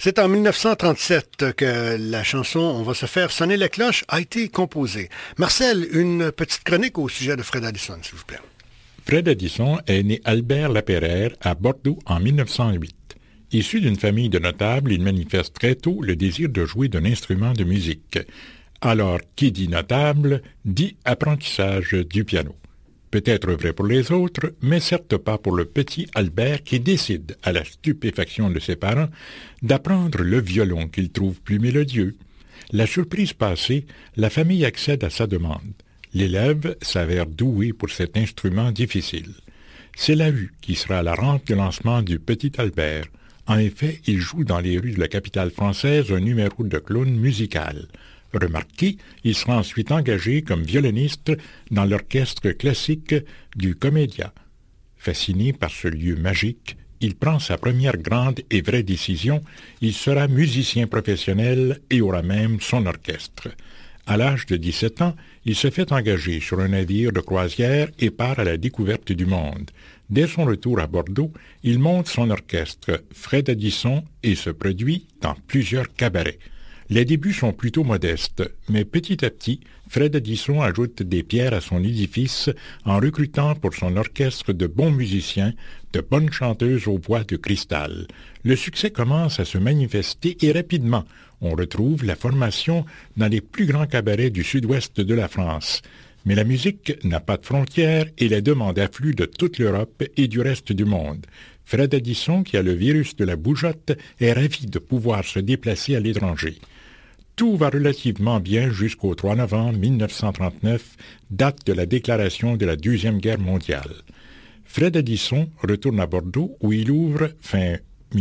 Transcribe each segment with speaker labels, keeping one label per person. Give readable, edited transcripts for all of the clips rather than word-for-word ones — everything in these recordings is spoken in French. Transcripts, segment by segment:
Speaker 1: C'est en 1937 que la chanson On va se faire sonner les cloches a été composée. Marcel, une petite chronique au sujet de Fred Addison, s'il vous plaît.
Speaker 2: Fred Addison est né Albert Lapeyraire à Bordeaux en 1908. Issu d'une famille de notables, il manifeste très tôt le désir de jouer d'un instrument de musique. Alors, qui dit notable, dit apprentissage du piano. Peut-être vrai pour les autres, mais certes pas pour le petit Albert qui décide, à la stupéfaction de ses parents, d'apprendre le violon qu'il trouve plus mélodieux. La surprise passée, la famille accède à sa demande. L'élève s'avère doué pour cet instrument difficile. C'est la vue qui sera la rampe de lancement du petit Albert. En effet, il joue dans les rues de la capitale française un numéro de clown musical. Remarqué, il sera ensuite engagé comme violoniste dans l'orchestre classique du Comédia. Fasciné par ce lieu magique, il prend sa première grande et vraie décision. Il sera musicien professionnel et aura même son orchestre. À l'âge de 17 ans, il se fait engager sur un navire de croisière et part à la découverte du monde. Dès son retour à Bordeaux, il monte son orchestre Fred Addison et se produit dans plusieurs cabarets. Les débuts sont plutôt modestes, mais petit à petit, Fred Addison ajoute des pierres à son édifice en recrutant pour son orchestre de bons musiciens, de bonnes chanteuses aux voix de cristal. Le succès commence à se manifester et rapidement, on retrouve la formation dans les plus grands cabarets du sud-ouest de la France. Mais la musique n'a pas de frontières et les demandes affluent de toute l'Europe et du reste du monde. Fred Addison, qui a le virus de la bougeotte, est ravi de pouvoir se déplacer à l'étranger. Tout va relativement bien jusqu'au 3 novembre 1939, date de la déclaration de la Deuxième Guerre mondiale. Fred Addison retourne à Bordeaux où il ouvre, fin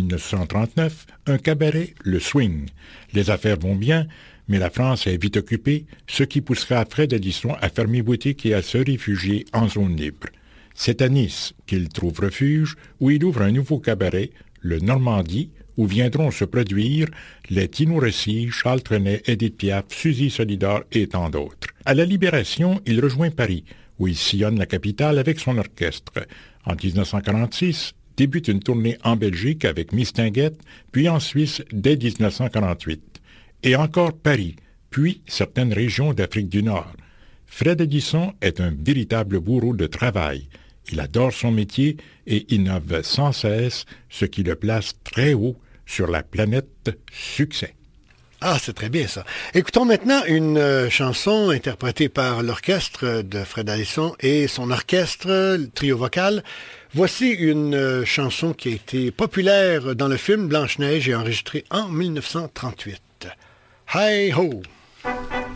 Speaker 2: 1939, un cabaret, le Swing. Les affaires vont bien, mais la France est vite occupée, ce qui poussera Fred Addison à fermer boutique et à se réfugier en zone libre. C'est à Nice qu'il trouve refuge, où il ouvre un nouveau cabaret, le Normandie, où viendront se produire les Tino Rossi, Charles Trenet, Edith Piaf, Suzy Solidor et tant d'autres. À la Libération, il rejoint Paris, où il sillonne la capitale avec son orchestre. En 1946, débute une tournée en Belgique avec Mistinguett, puis en Suisse dès 1948. Et encore Paris, puis certaines régions d'Afrique du Nord. Fred Addison est un véritable bourreau de travail. Il adore son métier et innove sans cesse, ce qui le place très haut sur la planète succès.
Speaker 1: Ah, c'est très bien ça. Écoutons maintenant une chanson interprétée par l'orchestre de Fred Addison et son orchestre, le trio vocal. Voici une chanson qui a été populaire dans le film Blanche-Neige et enregistrée en 1938. Hi ho!